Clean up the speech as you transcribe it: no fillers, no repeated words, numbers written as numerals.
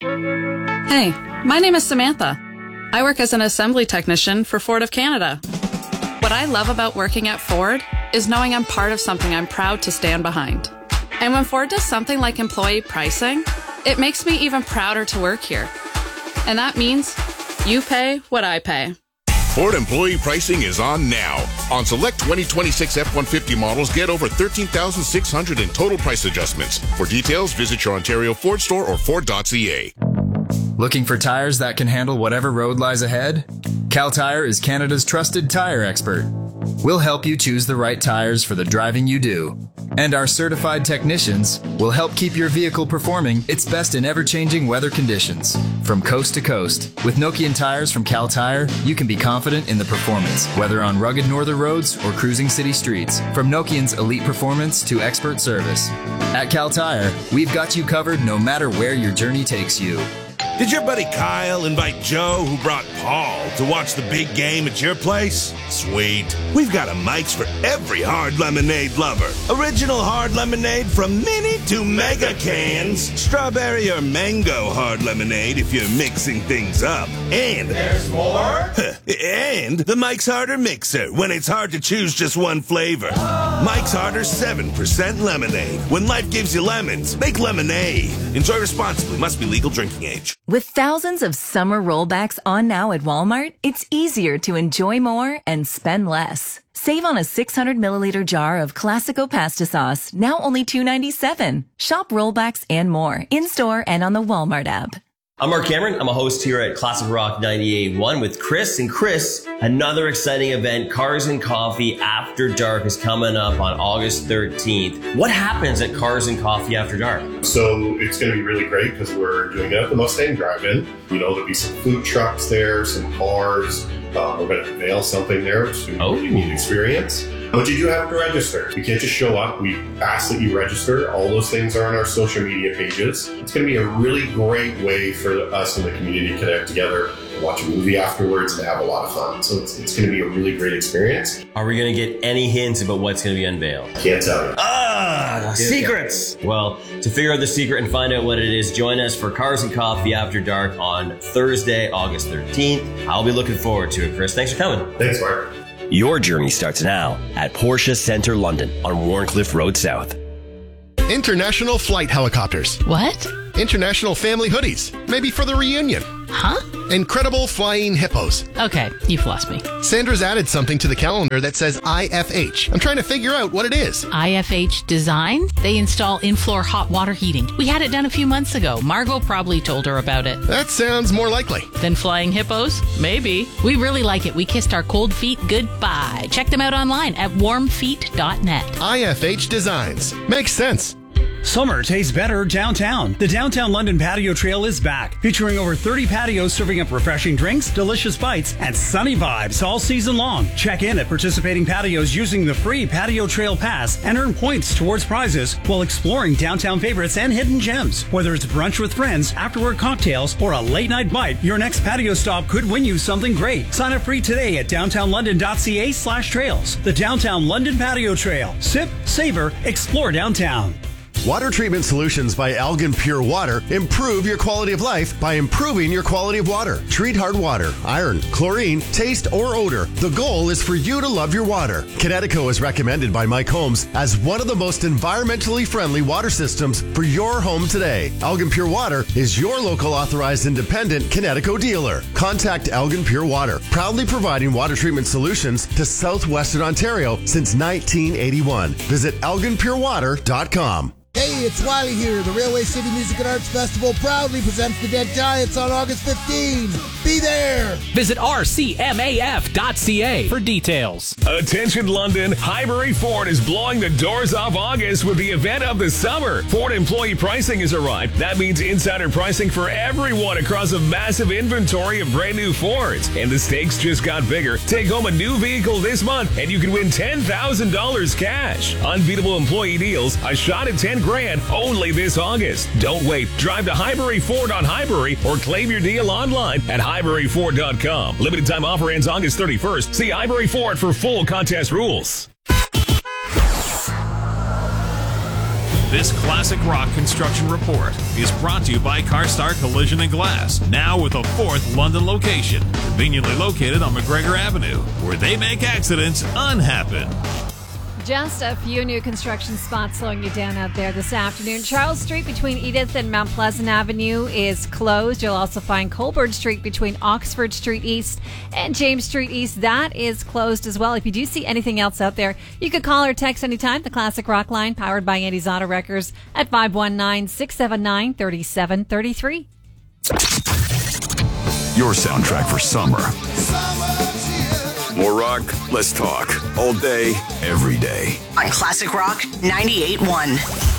Hey, my name is Samantha. I work as an assembly technician for Ford of Canada. What I love about working at Ford is knowing I'm part of something I'm proud to stand behind. And when Ford does something like employee pricing, it makes me even prouder to work here. And that means you pay what I pay. Ford employee pricing is on now. On select 2026 F-150 models, get over $13,600 in total price adjustments. For details, visit your Ontario Ford store or Ford.ca. Looking for tires that can handle whatever road lies ahead? Cal Tire is Canada's trusted tire expert. We'll help you choose the right tires for the driving you do. And our certified technicians will help keep your vehicle performing its best in ever-changing weather conditions. From coast to coast, with Nokian tires from Cal Tire, you can be confident in the performance, whether on rugged northern roads or cruising city streets. From Nokian's elite performance to expert service. At Cal Tire, we've got you covered no matter where your journey takes you. Did your buddy Kyle invite Joe, who brought Paul, to watch the big game at your place? Sweet. We've got a Mike's for every hard lemonade lover. Original hard lemonade from mini to mega cans. Strawberry or mango hard lemonade if you're mixing things up. And there's more? And the Mike's Harder Mixer, when it's hard to choose just one flavor. Mike's Harder 7% lemonade. When life gives you lemons, make lemonade. Enjoy responsibly. Must be legal drinking age. With thousands of summer rollbacks on now at Walmart, it's easier to enjoy more and spend less. Save on a 600 milliliter jar of Classico pasta sauce, now only $2.97. Shop rollbacks and more, in-store and on the Walmart app. I'm Mark Cameron. I'm a host here at Classic Rock 98.1 with Chris. And Chris, another exciting event, Cars and Coffee After Dark, is coming up on August 13th. What happens at Cars and Coffee After Dark? So it's going to be really great because we're doing it at the Mustang Drive-In. You know, there'll be some food trucks there, some cars. We're going to unveil something there, which is a really neat experience. But you do have to register. You can't just show up. We ask that you register. All those things are on our social media pages. It's going to be a really great way for us in the community to connect together, watch a movie afterwards, and have a lot of fun. So it's going to be a really great experience. Are we going to get any hints about what's going to be unveiled? Can't tell you. Secrets! Well, to figure out the secret and find out what it is, join us for Cars and Coffee After Dark on Thursday, August 13th. I'll be looking forward to it, Chris. Thanks for coming. Thanks, Mark. Your journey starts now at Porsche Centre London on Warncliffe Road South. International flight helicopters. What? International family hoodies. Maybe for the reunion. Huh? Incredible flying hippos. Okay, you've lost me. Sandra's added something to the calendar that says IFH. I'm trying to figure out what it is. IFH Design? They install in-floor hot water heating. We had it done a few months ago. Margot probably told her about it. That sounds more likely. Than flying hippos? Maybe. We really like it. We kissed our cold feet goodbye. Check them out online at warmfeet.net. IFH Designs. Makes sense. Summer tastes better downtown. The Downtown London Patio Trail is back, featuring over 30 patios serving up refreshing drinks, delicious bites, and sunny vibes all season long. Check in at participating patios using the free Patio Trail Pass and earn points towards prizes while exploring downtown favorites and hidden gems. Whether it's brunch with friends, afterwork cocktails, or a late night bite, your next patio stop could win you something great. Sign up free today at downtownlondon.ca/trails. The Downtown London Patio Trail. Sip, savor, explore downtown. Water treatment solutions by Elgin Pure Water improve your quality of life by improving your quality of water. Treat hard water, iron, chlorine, taste, or odor. The goal is for you to love your water. Kinetico is recommended by Mike Holmes as one of the most environmentally friendly water systems for your home today. Elgin Pure Water is your local authorized independent Kinetico dealer. Contact Elgin Pure Water, proudly providing water treatment solutions to southwestern Ontario since 1981. Visit elginpurewater.com. Hey, it's Wiley here. The Railway City Music and Arts Festival proudly presents the Dead Giants on August 15. Be there! Visit rcmaf.ca for details. Attention London, Highbury Ford is blowing the doors off August with the event of the summer. Ford employee pricing has arrived. That means insider pricing for everyone across a massive inventory of brand new Fords. And the stakes just got bigger. Take home a new vehicle this month and you can win $10,000 cash. Unbeatable employee deals, a shot at $10,000 only this August. Don't wait. Drive to Highbury Ford on Highbury or claim your deal online at highburyford.com. Limited time offer ends August 31st. See Highbury Ford for full contest rules. This Classic Rock Construction Report is brought to you by CarStar Collision and Glass, now with a 4th London location, conveniently located on McGregor Avenue, where they make accidents unhappen. Just a few new construction spots slowing you down out there this afternoon. Charles Street between Edith and Mount Pleasant Avenue is closed. You'll also find Colbert Street between Oxford Street East and James Street East. That is closed as well. If you do see anything else out there, you could call or text anytime. The Classic Rock line, powered by Andy's Auto Wreckers, at 519-679-3733. Your soundtrack for summer. More rock, less talk. All day, every day. On Classic Rock 98.1.